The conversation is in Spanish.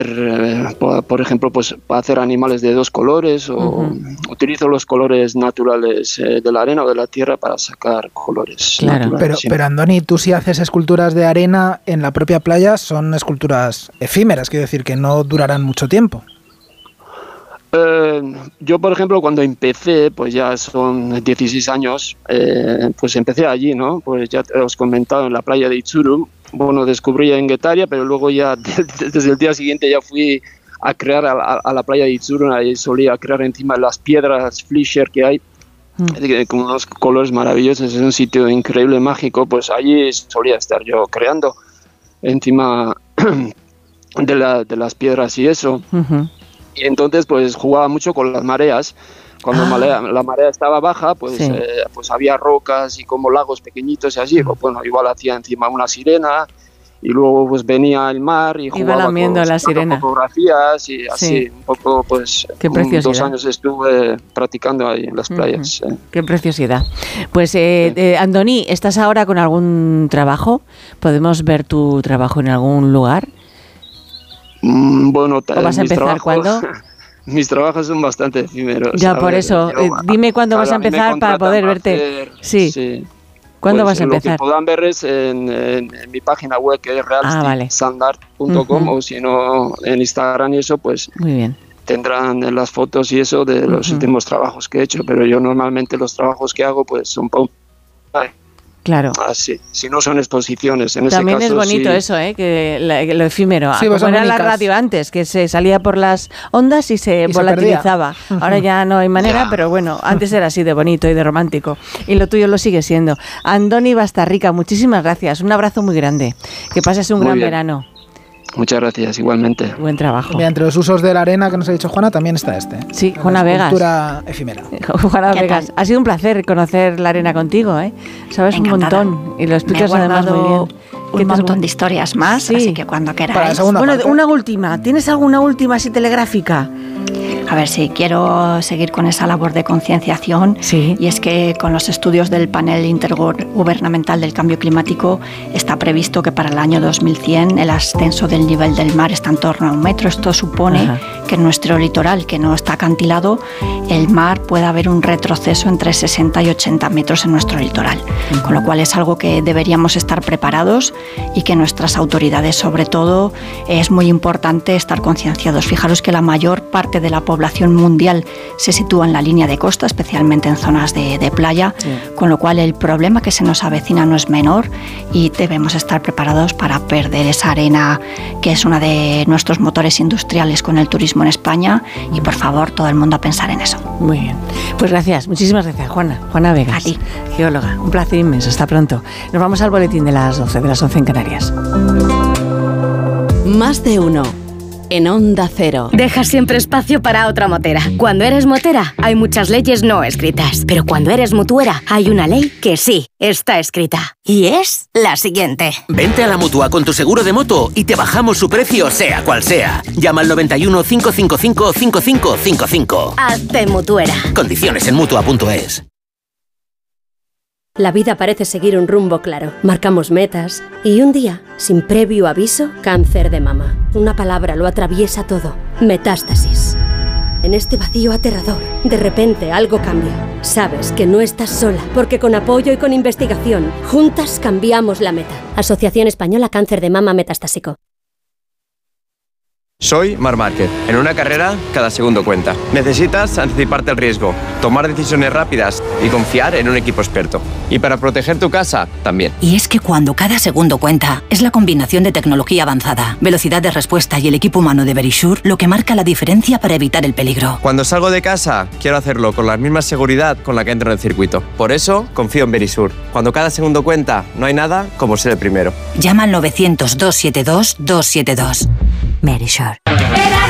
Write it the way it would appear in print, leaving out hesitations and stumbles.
por ejemplo, pues para hacer animales de 2 colores o utilizo los colores naturales de la arena o de la tierra para sacar colores naturales. Pero Andoni, tú si haces esculturas de arena en la propia playa, son esculturas efímeras, quiero decir que no durarán mucho tiempo. Yo, por ejemplo, cuando empecé, pues ya son 16 años, pues empecé allí, ¿no? Pues ya te os he comentado, en la playa de Itxuru. Bueno, descubrí en Getaria, pero luego ya desde el día siguiente ya fui a crear a la playa de Itxuru. Ahí solía crear encima de las piedras Fleischer que hay, con unos colores maravillosos. Es un sitio increíble, mágico. Pues allí solía estar yo creando encima de las piedras y eso. Y entonces pues jugaba mucho con las mareas. Cuando la marea estaba baja, pues había rocas y como lagos pequeñitos y así. Pues, bueno, igual hacía encima una sirena y luego pues venía el mar y jugaba con la sirena. Fotografías y así un poco pues. Qué preciosidad. 2 años estuve practicando ahí en las playas. Qué preciosidad. Pues Andoni, ¿estás ahora con algún trabajo? ¿Podemos ver tu trabajo en algún lugar? Bueno, ¿O vas a empezar cuándo? Mis trabajos son bastante efímeros. Ya, por eso. Dime cuándo vas a empezar para poder verte. Sí. ¿Cuándo vas a empezar? Lo que puedan ver es en mi página web, que es realsticsanart.com, o si no, en Instagram y eso, pues muy bien. Tendrán las fotos y eso de los últimos trabajos que he hecho, pero yo normalmente los trabajos que hago pues son Claro. Así, si no son exposiciones. En También ese caso, es bonito eso, que lo efímero. Sí, como era la radio antes, que se salía por las ondas y se volatilizaba. Ahora ya no hay manera, pero bueno, antes era así de bonito y de romántico. Y lo tuyo lo sigue siendo. Andoni Bastarrica, muchísimas gracias. Un abrazo muy grande. Que pases un gran verano. Muchas gracias, igualmente. Buen trabajo. Mira, entre los usos de la arena que nos ha dicho Juana, también está este. Sí, Juana Vegas. Escultura efímera. Juana Vegas. Ha sido un placer conocer la arena contigo, ¿eh? Sabes Encantada. Un montón y lo explicas además muy bien. Un montón de historias más, así que cuando queráis. Bueno, una última. ¿Tienes alguna última así telegráfica? A ver, si quiero seguir con esa labor de concienciación, y es que con los estudios del Panel Intergubernamental del Cambio Climático está previsto que para el año 2100 el ascenso del nivel del mar está en torno a 1 metro. Esto supone que en nuestro litoral, que no está acantilado, el mar puede haber un retroceso entre 60 y 80 metros en nuestro litoral, con lo cual es algo que deberíamos estar preparados y que nuestras autoridades, sobre todo, es muy importante estar concienciados. Fijaros que la mayor parte de la población mundial se sitúa en la línea de costa, especialmente en zonas de playa, con lo cual el problema que se nos avecina no es menor y debemos estar preparados para perder esa arena que es uno de nuestros motores industriales con el turismo en España, y por favor todo el mundo a pensar en eso. Muy bien, pues gracias, muchísimas gracias Juana Vegas, a ti, geóloga, un placer inmenso, hasta pronto. Nos vamos al boletín de las 12, de las 11 en Canarias. Más de uno. En Onda Cero. Deja siempre espacio para otra motera. Cuando eres motera, hay muchas leyes no escritas. Pero cuando eres mutuera, hay una ley que sí está escrita. Y es la siguiente. Vente a la Mutua con tu seguro de moto y te bajamos su precio, sea cual sea. Llama al 91 555 5555. Hazte mutuera. Condiciones en Mutua.es. La vida parece seguir un rumbo claro. Marcamos metas y un día, sin previo aviso, cáncer de mama. Una palabra lo atraviesa todo. Metástasis. En este vacío aterrador, de repente algo cambia. Sabes que no estás sola, porque con apoyo y con investigación, juntas cambiamos la meta. Asociación Española Cáncer de Mama Metastásico. Soy Marc Márquez. En una carrera, cada segundo cuenta. Necesitas anticiparte al riesgo, tomar decisiones rápidas y confiar en un equipo experto. Y para proteger tu casa, también. Y es que cuando cada segundo cuenta, es la combinación de tecnología avanzada, velocidad de respuesta y el equipo humano de Verisure lo que marca la diferencia para evitar el peligro. Cuando salgo de casa, quiero hacerlo con la misma seguridad con la que entro en el circuito. Por eso, confío en Verisure. Cuando cada segundo cuenta, no hay nada como ser el primero. Llama al 900-272-272. Verisure.